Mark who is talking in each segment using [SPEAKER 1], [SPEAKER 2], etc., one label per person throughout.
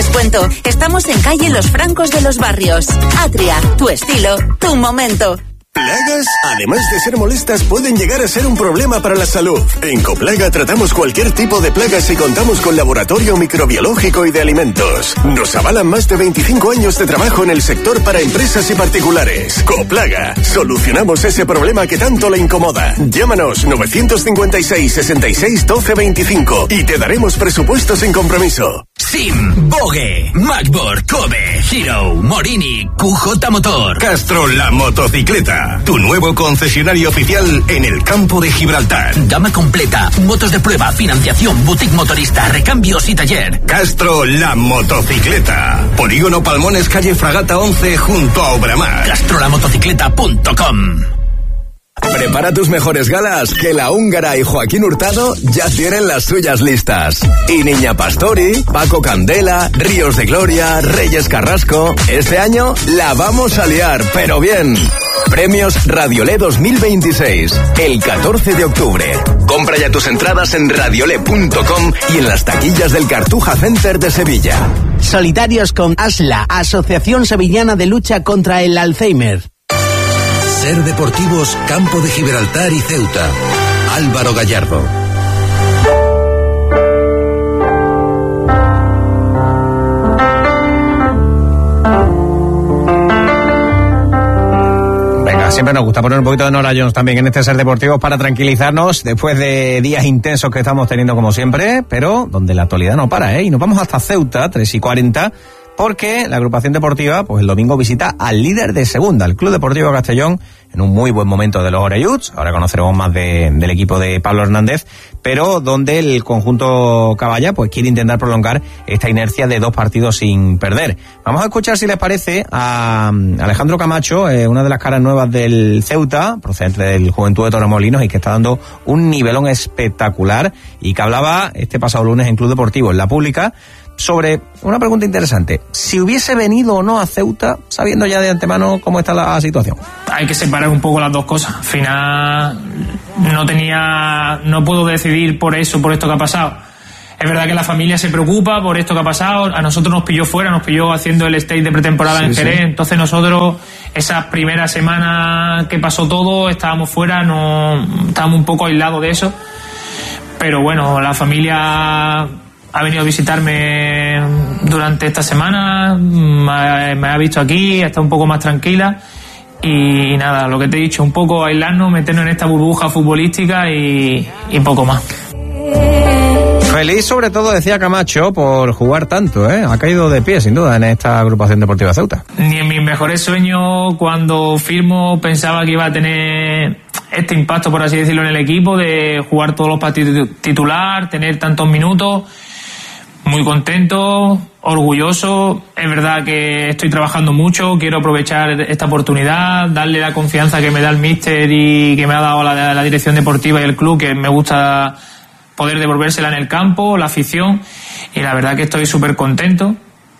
[SPEAKER 1] descuento. Estamos en calle Los Francos de los Barrios. Atria, tu estilo, tu momento.
[SPEAKER 2] Plagas, además de ser molestas, pueden llegar a ser un problema para la salud. En Coplaga tratamos cualquier tipo de plagas y contamos con laboratorio microbiológico y de alimentos. Nos avalan más de 25 años de trabajo en el sector para empresas y particulares. Coplaga, solucionamos ese problema que tanto le incomoda. Llámanos 956 66 12 25 y te daremos presupuestos sin compromiso.
[SPEAKER 3] Sim, Bogue, Macboard, Kobe, Hero, Morini, QJ Motor.
[SPEAKER 2] Castro, la motocicleta. Tu nuevo concesionario oficial en el campo de Gibraltar.
[SPEAKER 3] Gama completa, motos de prueba, financiación, boutique motorista, recambios y taller.
[SPEAKER 2] Castro, la motocicleta. Polígono Palmones, calle Fragata 11, junto a Obramar.
[SPEAKER 3] CastroLaMotocicleta.com.
[SPEAKER 4] Prepara tus mejores galas, que la húngara y Joaquín Hurtado ya tienen las suyas listas. Y Niña Pastori, Paco Candela, Ríos de Gloria, Reyes Carrasco. Este año la vamos a liar, pero bien. Premios Radiolé 2026, el 14 de octubre. Compra ya tus entradas en radiolé.com y en las taquillas del Cartuja Center de Sevilla.
[SPEAKER 5] Solidarios con ASLA, Asociación Sevillana de Lucha contra el Alzheimer.
[SPEAKER 6] Ser Deportivos, Campo de Gibraltar y Ceuta. Álvaro Gallardo.
[SPEAKER 7] Venga, siempre nos gusta poner un poquito de Nora Jones también en este Ser Deportivos para tranquilizarnos después de días intensos que estamos teniendo como siempre, pero donde la actualidad no para, ¿eh? Y nos vamos hasta Ceuta, 3:40, porque la agrupación deportiva, pues el domingo visita al líder de segunda, el Club Deportivo Castellón, en un muy buen momento de los Orelluts. Ahora conoceremos más del equipo de Pablo Hernández, pero donde el conjunto Caballa pues quiere intentar prolongar esta inercia de 2 partidos sin perder. Vamos a escuchar, si les parece, a Alejandro Camacho, una de las caras nuevas del Ceuta, procedente del Juventud de Torremolinos y que está dando un nivelón espectacular, y que hablaba este pasado lunes en Club Deportivo, en La Pública, sobre una pregunta interesante: si hubiese venido o no a Ceuta sabiendo ya de antemano cómo está la situación.
[SPEAKER 8] Hay que separar un poco las dos cosas. Al final no puedo decidir por esto que ha pasado. Es verdad que la familia se preocupa por esto que ha pasado. A nosotros nos pilló fuera, nos pilló haciendo el stage de pretemporada en Jerez. Sí. Entonces nosotros, esas primeras semanas que pasó todo, estábamos fuera, estábamos un poco aislados de eso. Pero bueno, la familia ha venido a visitarme durante esta semana, me ha visto aquí, está un poco más tranquila y nada, lo que te he dicho, un poco aislarnos, meternos en esta burbuja futbolística y poco más.
[SPEAKER 7] Feliz sobre todo, decía Camacho, por jugar tanto, ¿eh? Ha caído de pie sin duda en esta agrupación deportiva Ceuta.
[SPEAKER 8] Ni en mis mejores sueños cuando firmo pensaba que iba a tener este impacto, por así decirlo, en el equipo, de jugar todos los partidos titular, tener tantos minutos. Muy contento, orgulloso. Es verdad que estoy trabajando mucho, quiero aprovechar esta oportunidad, darle la confianza que me da el míster y que me ha dado la dirección deportiva y el club, que me gusta poder devolvérsela en el campo, la afición, y la verdad que estoy súper contento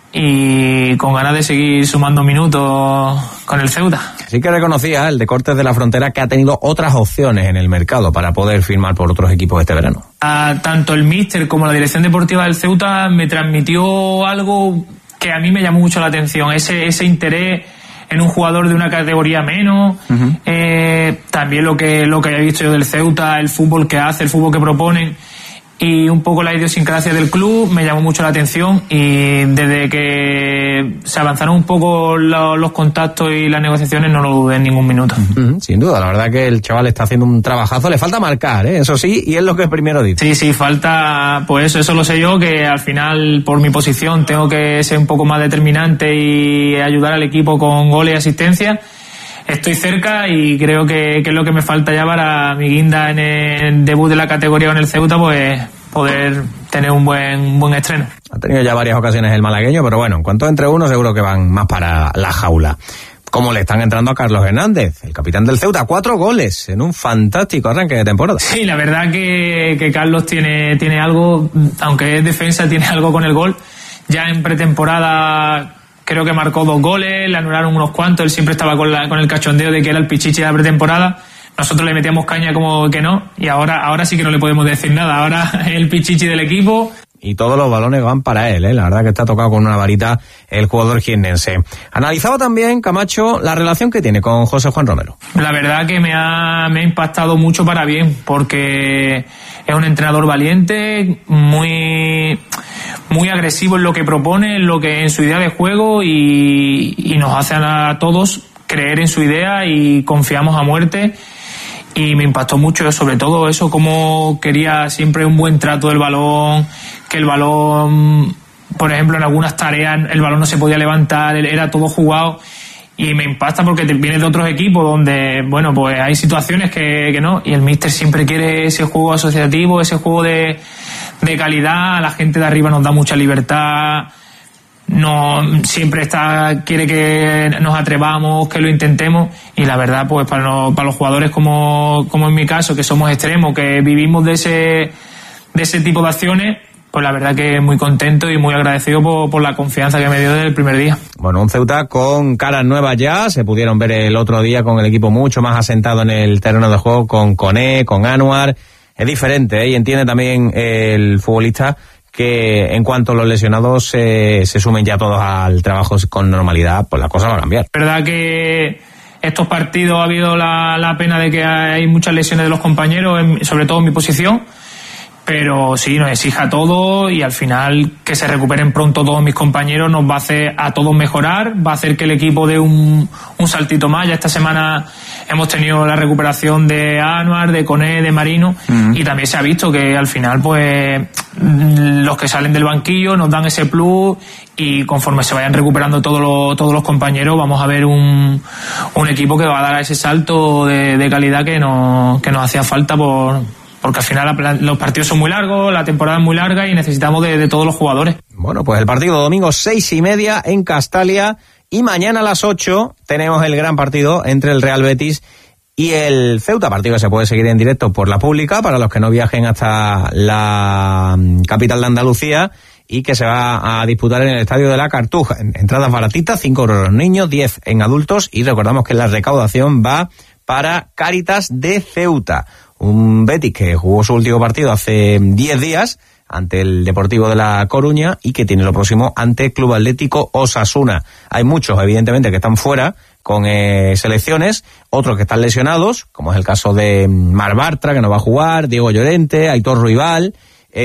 [SPEAKER 8] y con ganas de seguir sumando minutos con el Ceuta.
[SPEAKER 7] Sí que reconocía el Deportes de la Frontera que ha tenido otras opciones en el mercado para poder firmar por otros equipos este verano.
[SPEAKER 8] Tanto el míster como la dirección deportiva del Ceuta me transmitió algo que a mí me llamó mucho la atención, ese interés en un jugador de una categoría menos. Uh-huh. También lo que había visto yo del Ceuta, el fútbol que hace, el fútbol que proponen, y un poco la idiosincrasia del club me llamó mucho la atención, y desde que se avanzaron un poco los contactos y las negociaciones no lo dudé en ningún minuto.
[SPEAKER 7] Uh-huh. Sin duda, la verdad que el chaval está haciendo un trabajazo, le falta marcar, eso sí, y es lo que primero dice.
[SPEAKER 8] Sí, falta, pues eso lo sé yo, que al final por mi posición tengo que ser un poco más determinante y ayudar al equipo con goles y asistencia. Estoy cerca y creo que es lo que me falta ya para mi guinda en el debut de la categoría con el Ceuta, pues poder tener un buen estreno.
[SPEAKER 7] Ha tenido ya varias ocasiones el malagueño, pero bueno, en cuanto entre uno seguro que van más para la jaula. Como le están entrando a Carlos Hernández, el capitán del Ceuta, 4 goles en un fantástico arranque de temporada.
[SPEAKER 8] Sí, la verdad que Carlos tiene algo, aunque es defensa, tiene algo con el gol. Ya en pretemporada creo que marcó 2 goles, le anularon unos cuantos, él siempre estaba con el cachondeo de que era el pichichi de la pretemporada. Nosotros le metíamos caña como que no, y ahora sí que no le podemos decir nada, ahora es el pichichi del equipo.
[SPEAKER 7] y todos los balones van para él, La verdad que está tocado con una varita el jugador jiennense. Analizaba también, Camacho, la relación que tiene con José Juan Romero.
[SPEAKER 8] La verdad que me ha impactado mucho para bien, porque es un entrenador valiente, muy agresivo en lo que propone, en su idea de juego, y nos hace a todos creer en su idea y confiamos a muerte. Y me impactó mucho, sobre todo eso, cómo quería siempre un buen trato del balón, que el balón, por ejemplo, en algunas tareas el balón no se podía levantar, era todo jugado. Y me impacta porque viene de otros equipos donde, bueno, pues hay situaciones que no, y el míster siempre quiere ese juego asociativo, ese juego de calidad. La gente de arriba nos da mucha libertad, no siempre quiere que nos atrevamos, que lo intentemos, y la verdad, pues para los jugadores como en mi caso, que somos extremos, que vivimos de ese tipo de acciones, pues la verdad que muy contento y muy agradecido por la confianza que me dio desde el primer día.
[SPEAKER 7] Bueno, un Ceuta con caras nuevas ya, se pudieron ver el otro día con el equipo mucho más asentado en el terreno de juego, con Koné, con Anuar. Es diferente, y entiende también el futbolista que en cuanto los lesionados se sumen ya todos al trabajo con normalidad, pues la cosa va a cambiar.
[SPEAKER 8] La verdad que estos partidos ha habido la pena de que hay muchas lesiones de los compañeros, sobre todo en mi posición, pero sí, nos exija todo, y al final que se recuperen pronto todos mis compañeros nos va a hacer a todos mejorar, va a hacer que el equipo dé un saltito más. Ya esta semana hemos tenido la recuperación de Anuar, de Koné, de Marino, y también se ha visto que al final pues los que salen del banquillo nos dan ese plus, y conforme se vayan recuperando todos los compañeros vamos a ver un equipo que va a dar ese salto de calidad que nos hacía falta porque al final los partidos son muy largos, la temporada es muy larga y necesitamos de todos los jugadores.
[SPEAKER 7] Bueno, pues el partido domingo 6:30 en Castalia, y mañana a las 8 tenemos el gran partido entre el Real Betis y el Ceuta, partido que se puede seguir en directo por la pública para los que no viajen hasta la capital de Andalucía, y que se va a disputar en el Estadio de la Cartuja. Entradas baratitas, 5 euros los niños, 10 en adultos, y recordamos que la recaudación va para Cáritas de Ceuta. Un Betis que jugó su último partido hace 10 días ante el Deportivo de La Coruña, y que tiene lo próximo ante Club Atlético Osasuna. Hay muchos, evidentemente, que están fuera con selecciones, otros que están lesionados, como es el caso de Marc Bartra, que no va a jugar, Diego Llorente, Aitor Ruibal,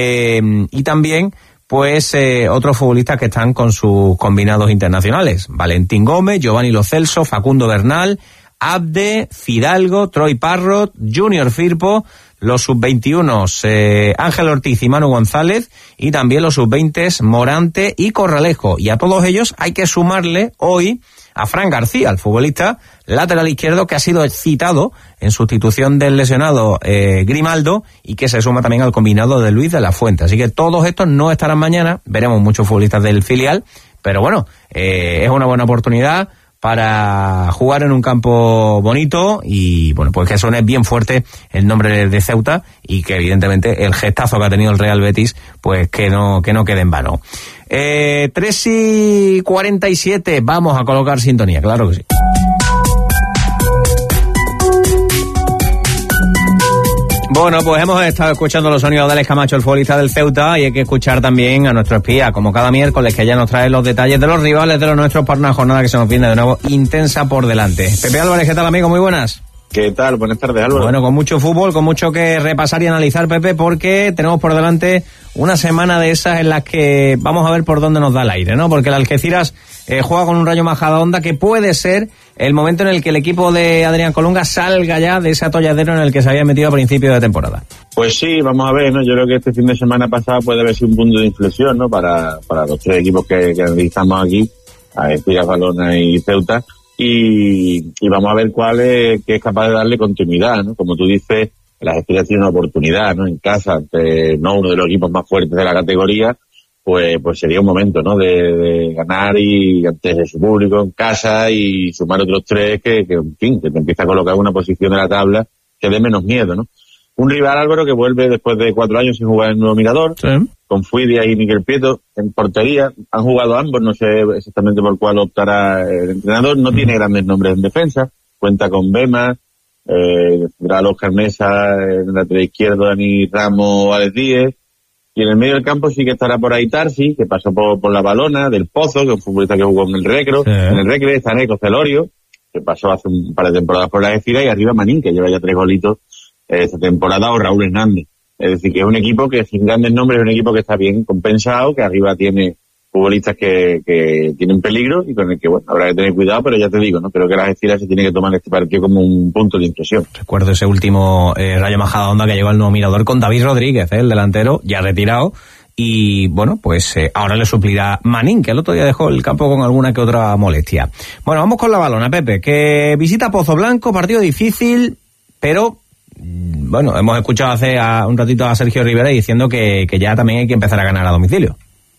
[SPEAKER 7] y también pues otros futbolistas que están con sus combinados internacionales: Valentín Gómez, Giovanni Lo Celso, Facundo Bernal, Abde, Fidalgo, Troy Parrot, Junior Firpo, los sub-21 Ángel Ortiz y Manu González, y también los sub-20 Morante y Corralejo. Y a todos ellos hay que sumarle hoy a Fran García, el futbolista lateral izquierdo que ha sido citado en sustitución del lesionado Grimaldo, y que se suma también al combinado de Luis de la Fuente. Así que todos estos no estarán mañana, veremos muchos futbolistas del filial, pero bueno, es una buena oportunidad para jugar en un campo bonito, y bueno, pues que suene bien fuerte el nombre de Ceuta, y que evidentemente el gestazo que ha tenido el Real Betis pues que no quede en vano. 3:47, vamos a colocar sintonía, claro que sí. Bueno, pues hemos estado escuchando los sonidos de Alex Camacho, el futbolista del Ceuta, y hay que escuchar también a nuestro espía, como cada miércoles, que ya nos trae los detalles de los rivales de los nuestros para una jornada que se nos viene de nuevo intensa por delante. Pepe Álvarez, ¿qué tal, amigo? Muy buenas.
[SPEAKER 9] ¿Qué tal? Buenas tardes, Álvaro.
[SPEAKER 7] Bueno, con mucho fútbol, con mucho que repasar y analizar, Pepe, porque tenemos por delante una semana de esas en las que vamos a ver por dónde nos da el aire, ¿no? Porque el Algeciras juega con un Rayo Majadahonda, que puede ser el momento en el que el equipo de Adrián Colunga salga ya de ese atolladero en el que se había metido a principio de temporada.
[SPEAKER 9] Pues sí, vamos a ver, ¿no? Yo creo que este fin de semana pasado puede haber sido un punto de inflexión, ¿no? Para los tres equipos que analizamos aquí, Algeciras, Valona y Ceuta. Y vamos a ver cuál es capaz de darle continuidad, ¿no? Como tú dices, la Algeciras tiene una oportunidad, ¿no? En casa, ante no uno de los equipos más fuertes de la categoría, pues sería un momento, ¿no? De ganar y ante su público en casa, y sumar otros tres que en fin, que te empieza a colocar una posición de la tabla que dé menos miedo, ¿no? Un rival, Álvaro, que vuelve después de 4 años sin jugar en el Nuevo Mirador, sí, con Fuidia y Miguel Prieto en portería. Han jugado ambos, no sé exactamente por cuál optará el entrenador. No tiene grandes nombres en defensa, cuenta con Bema, tendrá a Oscar Mesa en el lateral izquierdo, Dani Ramos, Alex Díez, Y en el medio del campo sí que estará por ahí Tarsi, que pasó por la Balona, Del Pozo, que es un futbolista que jugó en el Recre, está Neco Celorio, que pasó hace un par de temporadas por la Algeciras, y arriba Manín, que lleva ya 3 golitos esta temporada, o Raúl Hernández. Es decir, que es un equipo que sin grandes nombres es un equipo que está bien compensado, que arriba tiene futbolistas que tienen peligro y con el que, bueno, habrá que tener cuidado, pero ya te digo, ¿no? Creo que la Algeciras se tiene que tomar este partido como un punto de impresión.
[SPEAKER 7] Recuerdo ese último Rayo Majadahonda que llegó al nuevo Mirador con David Rodríguez, el delantero, ya retirado, y bueno, pues ahora le suplirá Manín, que el otro día dejó el campo con alguna que otra molestia. Bueno, vamos con la Balona, Pepe, que visita Pozo Blanco, partido difícil, pero bueno, hemos escuchado hace un ratito a Sergio Rivera diciendo que ya también hay que empezar a ganar a domicilio.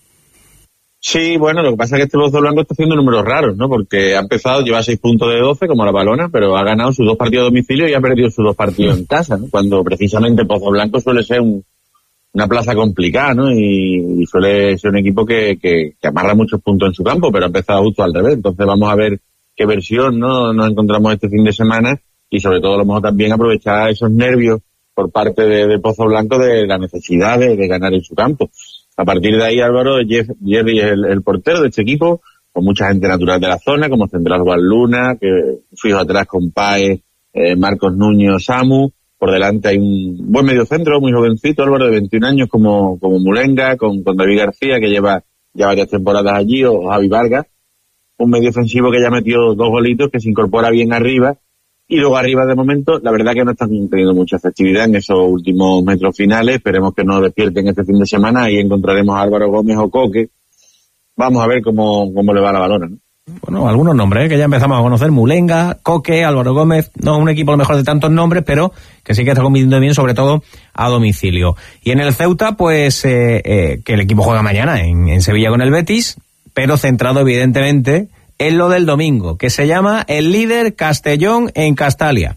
[SPEAKER 9] Sí, bueno, lo que pasa es que este Pozo Blanco está haciendo números raros, ¿no? Porque ha empezado, lleva 6 puntos de 12 como la Balona, pero ha ganado sus 2 partidos a domicilio y ha perdido sus 2 partidos en casa, ¿no? Cuando precisamente Pozo Blanco suele ser una plaza complicada, ¿no? Y suele ser un equipo que amarra muchos puntos en su campo, pero ha empezado justo al revés. Entonces vamos a ver qué versión, ¿no? Nos encontramos este fin de semana y sobre todo a lo mejor también aprovechar esos nervios por parte de Pozo Blanco de la necesidad de ganar en su campo. A partir de ahí, Álvaro, Jerry es el portero de este equipo, con mucha gente natural de la zona, como Central Juan Luna, que fijo atrás con Páez, Marcos Nuño, Samu. Por delante hay un buen mediocentro, muy jovencito, Álvaro, de 21 años, como Mulenga, con David García, que lleva ya varias temporadas allí, o Javi Vargas. Un medio ofensivo que ya metió 2 golitos, que se incorpora bien arriba. Y luego arriba, de momento, la verdad que no están teniendo mucha efectividad en esos últimos metros finales. Esperemos que no despierten este fin de semana. Ahí encontraremos a Álvaro Gómez o Coque. Vamos a ver cómo le va la Balona, ¿no?
[SPEAKER 7] Bueno, algunos nombres que ya empezamos a conocer: Mulenga, Coque, Álvaro Gómez. No un equipo a lo mejor de tantos nombres, pero que sí que está compitiendo bien, sobre todo a domicilio. Y en el Ceuta, pues que el equipo juega mañana en Sevilla con el Betis, pero centrado evidentemente en lo del domingo, que se llama el líder Castellón en Castalia.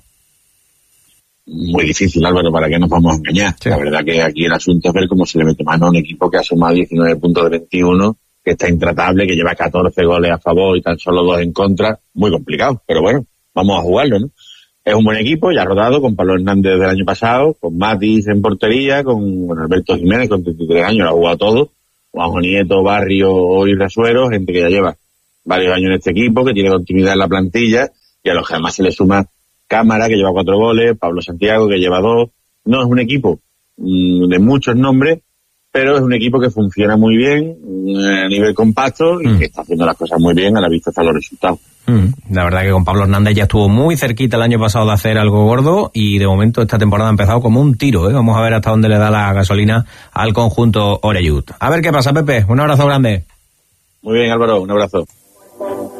[SPEAKER 9] Muy difícil, Álvaro, para que nos vamos a engañar. Sí. La verdad que aquí el asunto es ver cómo se le mete mano a un equipo que ha sumado 19 puntos de 21, que está intratable, que lleva 14 goles a favor y tan solo 2 en contra. Muy complicado, pero bueno, vamos a jugarlo, ¿no? Es un buen equipo, ya rodado, con Pablo Hernández del año pasado, con Matis en portería, con Alberto Jiménez, con 33 años, lo ha jugado todo, Juanjo Nieto, Barrio y Rasuero, gente que ya lleva varios años en este equipo, que tiene continuidad en la plantilla, y a los que además se le suma Cámara, que lleva 4 goles, Pablo Santiago, que lleva 2. No es un equipo de muchos nombres, pero es un equipo que funciona muy bien a nivel compacto y que está haciendo las cosas muy bien, a la vista están los resultados.
[SPEAKER 7] La verdad que con Pablo Hernández ya estuvo muy cerquita el año pasado de hacer algo gordo, y de momento esta temporada ha empezado como un tiro, ¿eh? Vamos a ver hasta dónde le da la gasolina al conjunto Oreyud. A ver qué pasa, Pepe. Un abrazo grande.
[SPEAKER 9] Muy bien, Álvaro, un abrazo.